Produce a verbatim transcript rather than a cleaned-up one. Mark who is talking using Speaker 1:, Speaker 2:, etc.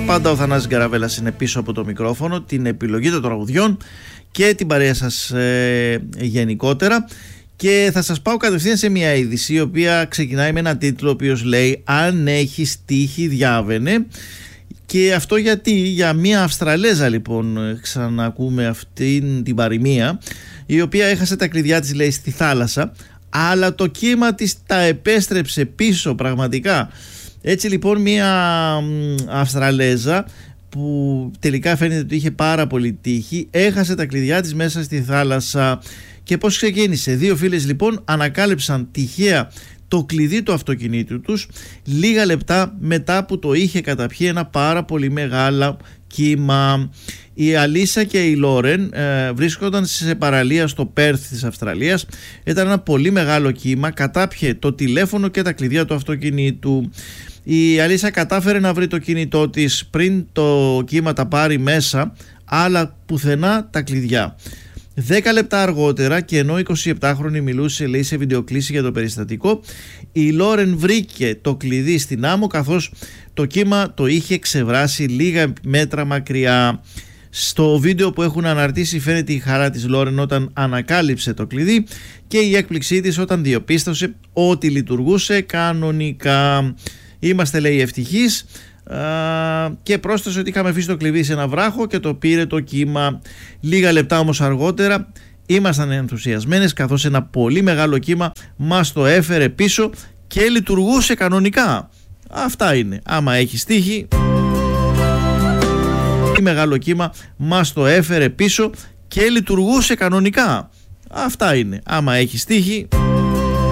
Speaker 1: Πάντα ο Θανάσης Γκαραβέλας είναι πίσω από το μικρόφωνο, την επιλογή των τραγουδιών και την παρέα σας ε, γενικότερα. Και θα σας πάω κατευθείαν σε μια είδηση η οποία ξεκινάει με ένα τίτλο ο οποίος λέει «Αν έχεις τύχη διάβαινε». Και αυτό γιατί για μια Αυστραλέζα λοιπόν ξανακούμε αυτήν την παροιμία, η οποία έχασε τα κλειδιά της, λέει, στη θάλασσα, αλλά το κύμα της τα επέστρεψε πίσω πραγματικά. Έτσι λοιπόν μια Αυστραλέζα που τελικά φαίνεται ότι είχε πάρα πολύ τύχη, έχασε τα κλειδιά της μέσα στη θάλασσα. Και πώς ξεκίνησε? Δύο φίλες λοιπόν ανακάλυψαν τυχαία το κλειδί του αυτοκινήτου τους λίγα λεπτά μετά που το είχε καταπιεί ένα πάρα πολύ μεγάλο κύμα. Η Αλίσα και η Λόρεν ε, βρίσκονταν σε παραλία στο Πέρθ της Αυστραλίας. Ήταν ένα πολύ μεγάλο κύμα, κατάπιε το τηλέφωνο και τα κλειδιά του αυτοκινήτου. Η Αλίσα κατάφερε να βρει το κινητό της πριν το κύμα τα πάρει μέσα, αλλά πουθενά τα κλειδιά. Δέκα λεπτά αργότερα, και ενώ η εικοσιεπτάχρονη μιλούσε, λέει, σε βιντεοκλήση για το περιστατικό, η Λόρεν βρήκε το κλειδί στην άμμο, καθώς το κύμα το είχε ξεβράσει λίγα μέτρα μακριά. Στο βίντεο που έχουν αναρτήσει φαίνεται η χαρά της Λόρεν όταν ανακάλυψε το κλειδί και η έκπληξή της όταν διαπίστωσε ότι λειτουργούσε κανονικά. Είμαστε, λέει, ευτυχείς. Uh, και πρόσθεσε ότι είχαμε αφήσει το κλειδί σε ένα βράχο και το πήρε το κύμα. Λίγα λεπτά όμως αργότερα ήμασταν ενθουσιασμένες, καθώς ένα πολύ μεγάλο κύμα μας το έφερε πίσω και λειτουργούσε κανονικά. Αυτά είναι. Άμα έχεις τύχη, μεγάλο κύμα μας το έφερε πίσω και λειτουργούσε κανονικά. Αυτά είναι. Άμα έχεις τύχη.